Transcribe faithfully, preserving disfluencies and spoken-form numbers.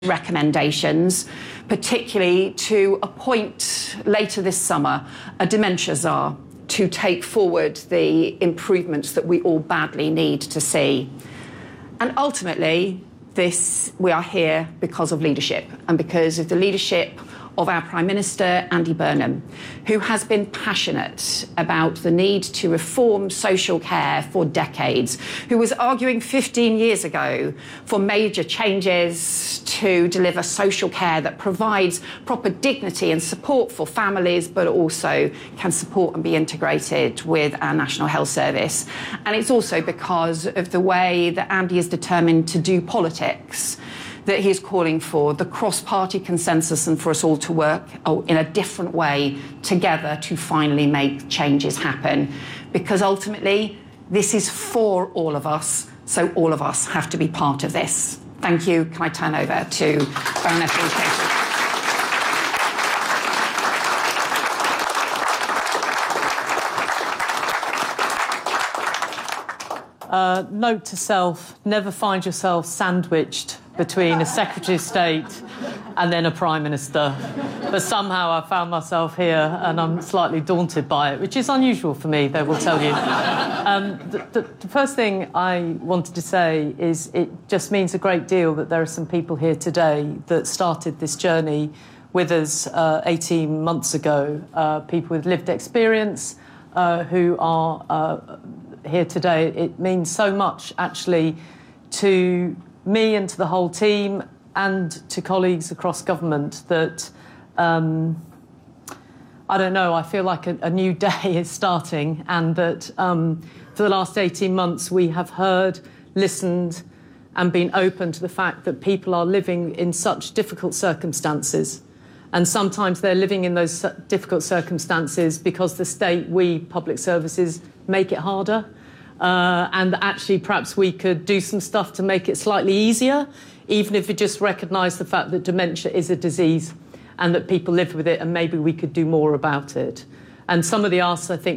recommendations, particularly to appoint later this summer a dementia czar to take forward the improvements that we all badly need to see. And ultimately, this we are here because of leadership and because of the leadership of our Prime Minister, Andy Burnham, who has been passionate about the need to reform social care for decades, who was arguing fifteen years ago for major changes to deliver social care that provides proper dignity and support for families, but also can support and be integrated with our National Health Service. And it's also because of the way that Andy is determined to do politics that he is calling for the cross-party consensus and for us all to work in a different way together to finally make changes happen. Because ultimately, this is for all of us, so all of us have to be part of this. Thank you. Can I turn over to Baroness Wilkinson? Uh, note to self, never find yourself sandwiched between a Secretary of State and then a Prime Minister. But somehow I found myself here and I'm slightly daunted by it, which is unusual for me, they will tell you. Um, the, the, the first thing I wanted to say is it just means a great deal that there are some people here today that started this journey with us uh, eighteen months ago, uh, people with lived experience uh, who are uh, here today. It means so much, actually, to me and to the whole team and to colleagues across government that, um, I don't know, I feel like a, a new day is starting and that um, for the last eighteen months we have heard, listened and been open to the fact that people are living in such difficult circumstances. And sometimes they're living in those difficult circumstances because the state, we, public services, make it harder. Uh, and actually, perhaps we could do some stuff to make it slightly easier, even if we just recognise the fact that dementia is a disease and that people live with it and maybe we could do more about it. And some of the asks, I think,